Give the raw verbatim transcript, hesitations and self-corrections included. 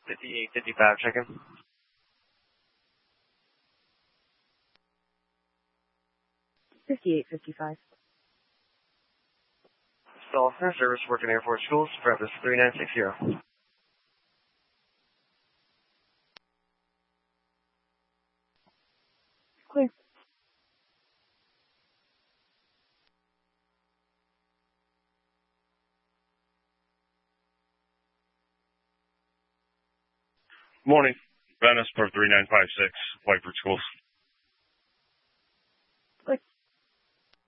fifty-eight fifty-five, check-in. fifty-eight fifty-five. Dolphin service working Air Force Schools, preface three nine six zero. Clear. Morning. Venice for three nine five six, Whiteford Schools.